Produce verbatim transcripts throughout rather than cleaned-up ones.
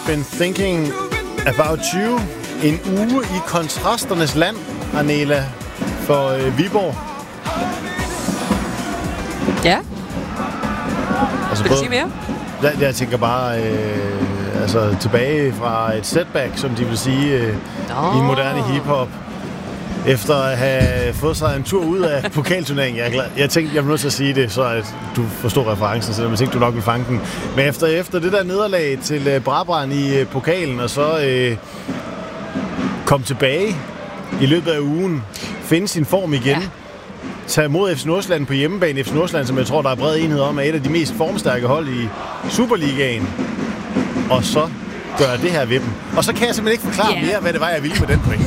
been thinking about you. En uge i kontrasternes land, Arnela, for øh, Viborg. Ja. Altså, Vil du sige mere? Jeg, jeg tænker bare øh, altså, tilbage fra et setback, som de vil sige øh, i moderne hiphop. Efter at have fået sig en tur ud af pokalturneringen. Jeg, jeg tænkte, jeg blev nødt til at sige det, så at du forstår referencen, så jeg tænkte, du nok vil fange den. Men efter, efter det der nederlag til øh, Brabrand i øh, pokalen, og så øh, kom tilbage i løbet af ugen, finde sin form igen, ja. Tage imod F C Nordsjælland på hjemmebane. F C Nordsjælland, som jeg tror, der er bred enighed om, er et af de mest formstærke hold i Superligaen. Og så gør det her ved dem. Og så kan jeg simpelthen ikke forklare yeah. mere, hvad det var, jeg ville med den pointe.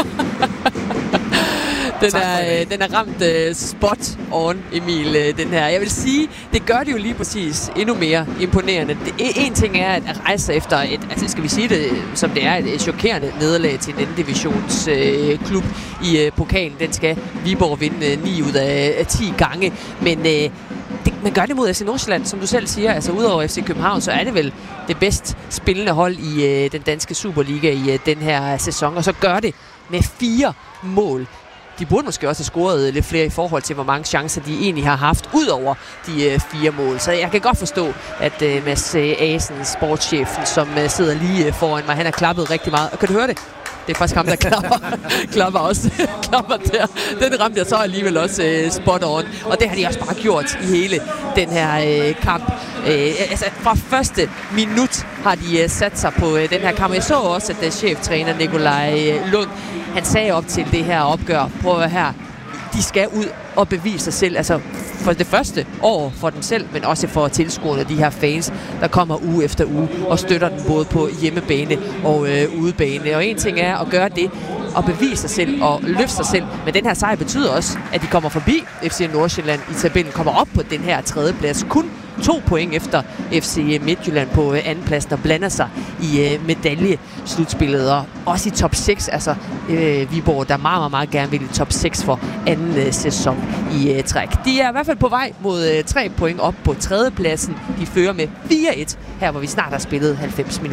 Den er, den er ramt uh, spot on, Emil, uh, den her. Jeg vil sige, det gør det jo lige præcis endnu mere imponerende. Det, en ting er at rejse efter et, altså skal vi sige det, som det er, et, et chokerende nederlag til en anden divisions uh, klub i uh, pokalen. Den skal Viborg vinde uh, ni ud af ti gange. Men uh, det, man gør det mod F C Nordsjælland, som du selv siger. Altså udover F C København, så er det vel det bedst spillende hold i uh, den danske Superliga i uh, den her sæson. Og så gør det med fire mål. De burde måske også have scoret lidt flere i forhold til, hvor mange chancer de egentlig har haft, ud over de øh, fire mål. Så jeg kan godt forstå, at øh, Mads Asen, sportschefen, som øh, sidder lige øh, foran mig, han har klappet rigtig meget. Og kan du høre det? Det er faktisk ham, der klapper, klapper også. klapper der. Den ramte jeg så alligevel også øh, spot on. Og det har de også bare gjort i hele den her øh, kamp. Øh, altså fra første minut har de øh, sat sig på øh, den her kamp. Jeg så også, at øh, cheftræner Nikolaj øh, Lund, han sagde op til det her opgør, prøv at her, de skal ud og bevise sig selv, altså for det første år for dem selv, men også for tilskuerne, de her fans, der kommer uge efter uge og støtter den både på hjemmebane og øh, udebane. Og en ting er at gøre det og bevise sig selv og løfte sig selv, men den her sejr betyder også, at de kommer forbi F C Nordsjælland i tabellen, kommer op på den her tredje plads, kun to point efter F C Midtjylland på øh, anden plads, der blander sig i øh, medaljeslutspillet, og også i top seks, altså øh, Viborg, der meget, meget, meget gerne vil i top seks for anden øh, sæson i øh, træk. De er i hvert fald på vej mod øh, tre point op på tredjepladsen. De fører med fire et, her hvor vi snart har spillet halvfems minutter.